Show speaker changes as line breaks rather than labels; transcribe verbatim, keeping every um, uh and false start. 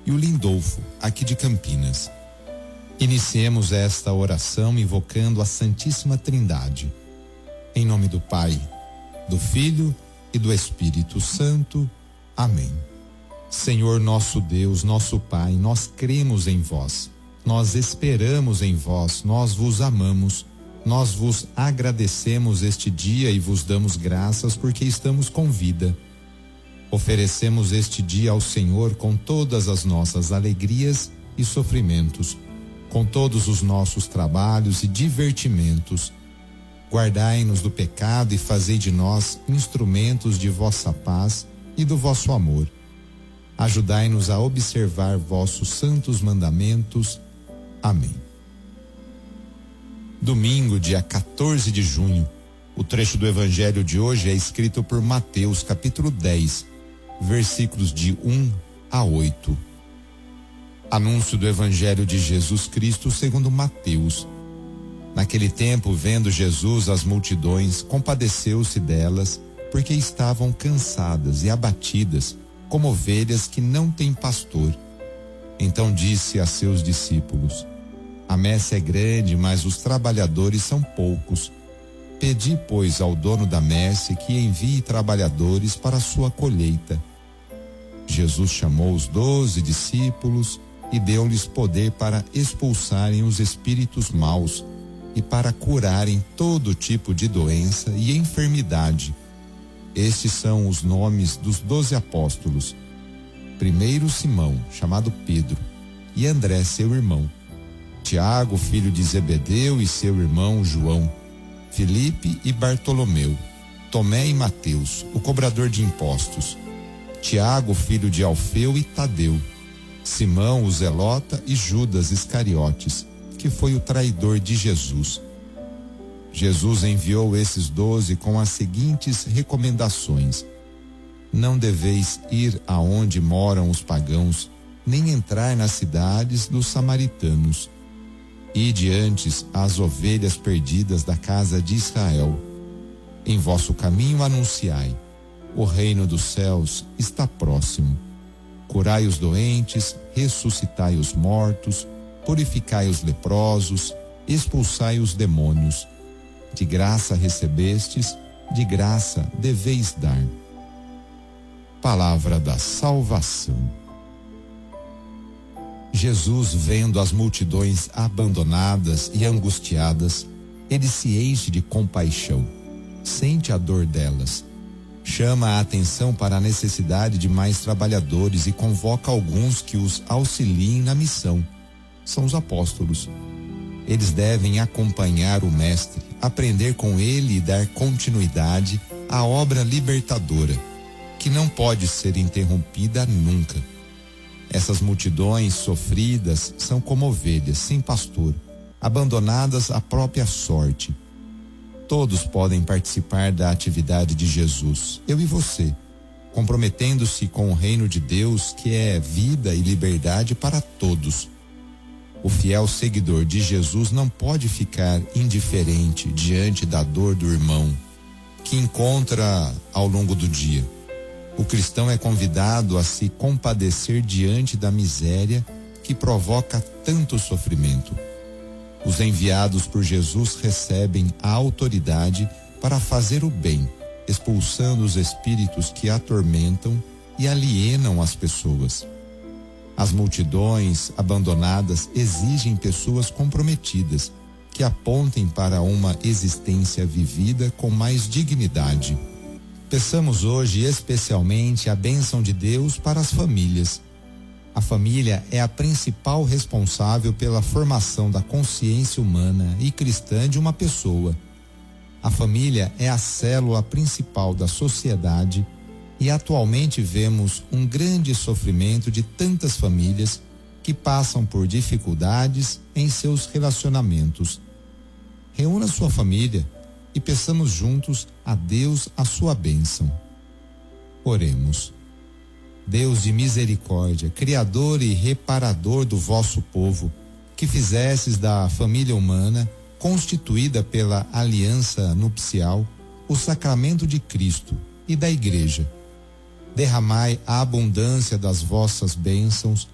e o Lindolfo, aqui de Campinas. Iniciemos esta oração invocando a Santíssima Trindade. Em nome do Pai, do Filho e do Espírito Santo. Amém. Senhor nosso Deus, nosso Pai, nós cremos em vós, nós esperamos em vós, nós vos amamos, nós vos agradecemos este dia e vos damos graças porque estamos com vida. Oferecemos este dia ao Senhor com todas as nossas alegrias e sofrimentos, com todos os nossos trabalhos e divertimentos. Guardai-nos do pecado e fazei de nós instrumentos de vossa paz e do vosso amor. Ajudai-nos a observar vossos santos mandamentos. Amém. Domingo, dia quatorze de junho. O trecho do evangelho de hoje é escrito por Mateus, capítulo dez, versículos de um a oito. Anúncio do evangelho de Jesus Cristo segundo Mateus. Naquele tempo, vendo Jesus as multidões, compadeceu-se delas, porque estavam cansadas e abatidas, como ovelhas que não têm pastor. Então disse a seus discípulos: a messe é grande, mas os trabalhadores são poucos. Pedi, pois, ao dono da messe que envie trabalhadores para a sua colheita. Jesus chamou os doze discípulos e deu-lhes poder para expulsarem os espíritos maus e para curarem todo tipo de doença e enfermidade. Estes são os nomes dos doze apóstolos. Primeiro Simão, chamado Pedro, e André, seu irmão. Tiago, filho de Zebedeu, e seu irmão João. Filipe e Bartolomeu. Tomé e Mateus, o cobrador de impostos. Tiago, filho de Alfeu, e Tadeu. Simão, o zelota, e Judas Iscariotes, que foi o traidor de Jesus. Jesus enviou esses doze com as seguintes recomendações: não deveis ir aonde moram os pagãos, nem entrar nas cidades dos samaritanos. Ide antes às ovelhas perdidas da casa de Israel. Em vosso caminho anunciai: o reino dos céus está próximo. Curai os doentes, ressuscitai os mortos, purificai os leprosos, expulsai os demônios. De graça recebestes, de graça deveis dar. Palavra da salvação. Jesus, vendo as multidões abandonadas e angustiadas, ele se enche de compaixão, sente a dor delas, chama a atenção para a necessidade de mais trabalhadores e convoca alguns que os auxiliem na missão. São os apóstolos. Eles devem acompanhar o Mestre, aprender com ele e dar continuidade à obra libertadora, que não pode ser interrompida nunca. Essas multidões sofridas são como ovelhas sem pastor, abandonadas à própria sorte. Todos podem participar da atividade de Jesus, eu e você, comprometendo-se com o reino de Deus, que é vida e liberdade para todos. O fiel seguidor de Jesus não pode ficar indiferente diante da dor do irmão que encontra ao longo do dia. O cristão é convidado a se compadecer diante da miséria que provoca tanto sofrimento. Os enviados por Jesus recebem a autoridade para fazer o bem, expulsando os espíritos que atormentam e alienam as pessoas. As multidões abandonadas exigem pessoas comprometidas, que apontem para uma existência vivida com mais dignidade. Peçamos hoje especialmente a bênção de Deus para as famílias. A família é a principal responsável pela formação da consciência humana e cristã de uma pessoa. A família é a célula principal da sociedade e atualmente vemos um grande sofrimento de tantas famílias que passam por dificuldades em seus relacionamentos. Reúna sua família e peçamos juntos a Deus a sua bênção. Oremos. Deus de misericórdia, Criador e reparador do vosso povo, que fizestes da família humana, constituída pela aliança nupcial, o sacramento de Cristo e da Igreja. Derramai a abundância das vossas bênçãos